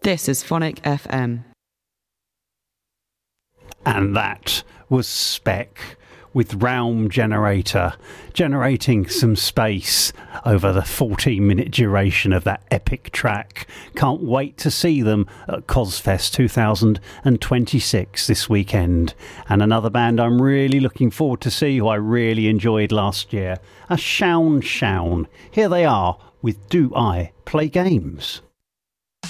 This is Phonic FM. And that was Spec with Realm Generator, generating some space over the 14-minute duration of that epic track. Can't wait to see them at Cosfest 2026 this weekend. And another band I'm really looking forward to see, who I really enjoyed last year, a Shaun Shaun. Here they are with Do I Play Games?